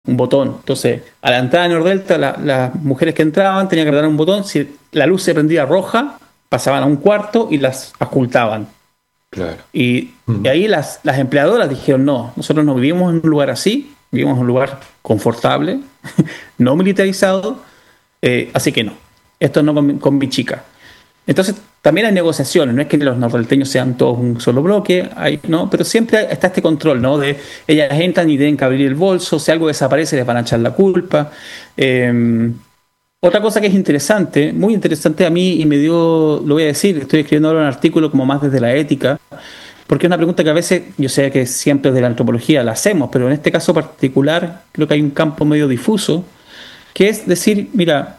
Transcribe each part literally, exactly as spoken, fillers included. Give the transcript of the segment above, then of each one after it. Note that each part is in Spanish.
un botón. Entonces, a la entrada de Nordelta, la- las mujeres que entraban tenían que apretar un botón. Si la luz se prendía roja, pasaban a un cuarto y las ocultaban. claro. Y, y Mm. ahí las, las empleadoras dijeron, no, nosotros no vivimos en un lugar así, vivimos en un lugar confortable, no militarizado, eh, así que no, esto no con, con mi chica. Entonces, también hay negociaciones, no es que los nordelteños sean todos un solo bloque, hay, ¿no? Pero siempre está este control, ¿no? De ellas entran y tienen que abrir el bolso, si algo desaparece les van a echar la culpa. Eh, Otra cosa que es interesante, muy interesante a mí y me dio, lo voy a decir, estoy escribiendo ahora un artículo como más desde la ética, porque es una pregunta que a veces, yo sé que siempre desde la antropología la hacemos, pero en este caso particular creo que hay un campo medio difuso, que es decir, mira,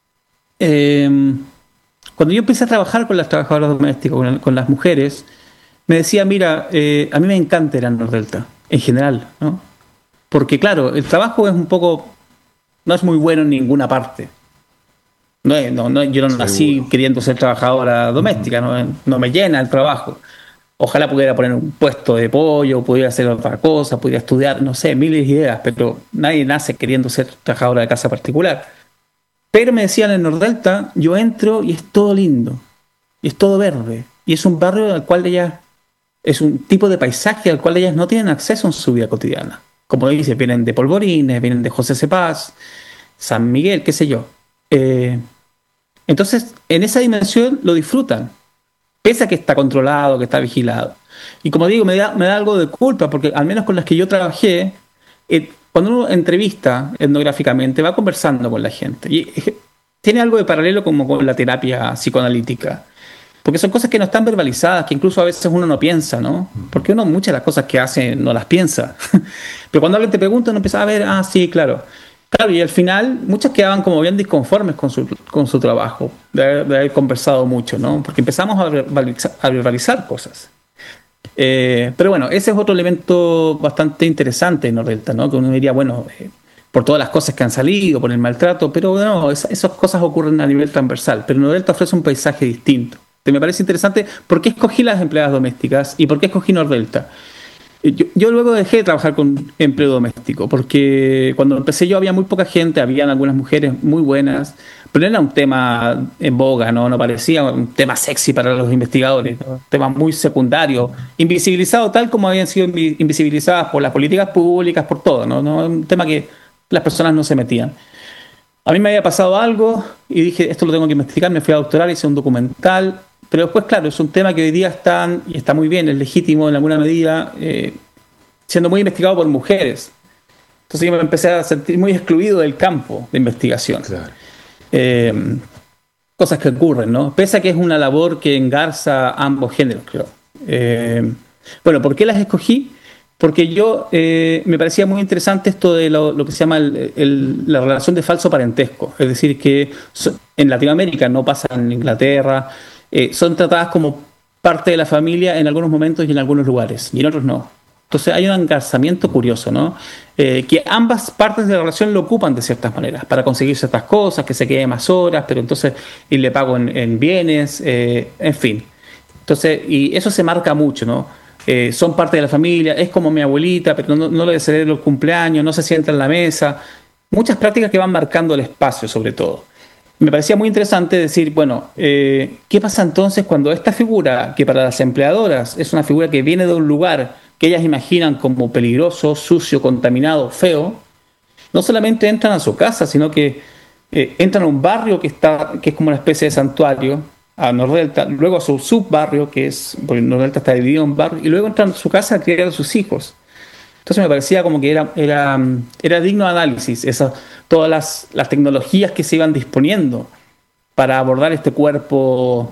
eh, cuando yo empecé a trabajar con las trabajadoras domésticas, con, con las mujeres, me decía, mira, eh, a mí me encanta ir a Nordelta, en general, ¿no? Porque claro, el trabajo es un poco, no es muy bueno en ninguna parte. No, es- no, no, yo no nací Seguro. queriendo ser trabajadora Ujú. doméstica, no, no me llena el trabajo. Ojalá pudiera poner un puesto de pollo, pudiera hacer otra cosa, pudiera estudiar, no sé, miles de ideas, pero nadie nace queriendo ser trabajadora de casa particular. Pero me decían en Nordelta, yo entro y es todo lindo, y es todo verde, y es un barrio al cual ellas, es un tipo de paisaje al cual ellas no tienen acceso en su vida cotidiana. Como dices, vienen de Polvorines, vienen de José Cepaz, San Miguel, qué sé yo. Eh, entonces, en esa dimensión lo disfrutan, pese a que está controlado, que está vigilado. Y como digo, me da, me da algo de culpa, porque al menos con las que yo trabajé, eh, cuando uno entrevista etnográficamente, va conversando con la gente. Y eh, tiene algo de paralelo como con la terapia psicoanalítica. Porque son cosas que no están verbalizadas, que incluso a veces uno no piensa, ¿no? Ujú. Porque uno muchas de las cosas que hace no las piensa. Pero cuando alguien te pregunta, uno empieza a ver, ah, sí, claro. Claro, y al final muchas quedaban como bien disconformes con su, con su trabajo, de haber, de haber conversado mucho, ¿no? Porque empezamos a verbalizar, a verbalizar cosas. Eh, pero bueno, ese es otro elemento bastante interesante en Nordelta, ¿no? Que uno diría, bueno, eh, por todas las cosas que han salido, por el maltrato, pero no, es- esas cosas ocurren a nivel transversal. Pero Nordelta ofrece un paisaje distinto. Te me parece interesante por qué escogí las empleadas domésticas y por qué escogí Nordelta. Eh, Yo, yo luego dejé de trabajar con empleo doméstico, porque cuando empecé yo había muy poca gente, habían algunas mujeres muy buenas, pero no era un tema en boga, no, no parecía un tema sexy para los investigadores, ¿no? Un tema muy secundario, invisibilizado tal como habían sido invi- invisibilizadas por las políticas públicas, por todo, ¿no? No, un tema que las personas no se metían. A mí me había pasado algo y dije, esto lo tengo que investigar, me fui a doctorar, hice un documental, pero después, claro, es un tema que hoy día está, y está muy bien, es legítimo en alguna medida, eh, siendo muy investigado por mujeres. Entonces yo me empecé a sentir muy excluido del campo de investigación. Claro. Eh, Cosas que ocurren, ¿no? Pese a que es una labor que engarza ambos géneros, creo. Eh, bueno, ¿por qué las escogí? Porque yo eh, me parecía muy interesante esto de lo, lo que se llama el- el- la relación de falso parentesco. Es decir, que so- en Latinoamérica no pasa en Inglaterra, eh, son tratadas como parte de la familia en algunos momentos y en algunos lugares, y en otros no. Entonces hay un engarzamiento curioso, ¿no? Eh, que ambas partes de la relación lo ocupan de ciertas maneras, para conseguir ciertas cosas, que se quede más horas, pero entonces y le pago en, en bienes, eh, en fin. Entonces, y eso se marca mucho, ¿no? Eh, son parte de la familia, es como mi abuelita, pero no, no le celebro el cumpleaños, no se sienta en la mesa. Muchas prácticas que van marcando el espacio, sobre todo. Me parecía muy interesante decir, bueno, eh, ¿qué pasa entonces cuando esta figura, que para las empleadoras es una figura que viene de un lugar que ellas imaginan como peligroso, sucio, contaminado, feo, no solamente entran a su casa, sino que eh, entran a un barrio que, está, que es como una especie de santuario, a Nordelta, luego a su subbarrio, que es, porque Nordelta está dividido en barrios, y luego entran a su casa a criar a sus hijos. Entonces me parecía como que era, era, era digno de análisis, esas, todas las, las tecnologías que se iban disponiendo para abordar este cuerpo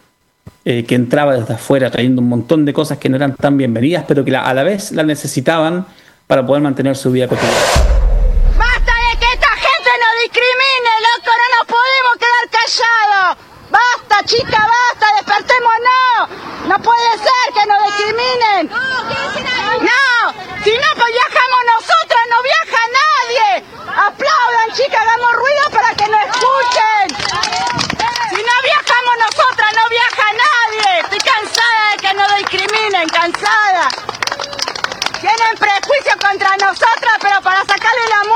eh, que entraba desde afuera trayendo un montón de cosas que no eran tan bienvenidas, pero que la- a la vez las necesitaban para poder mantener su vida cotidiana.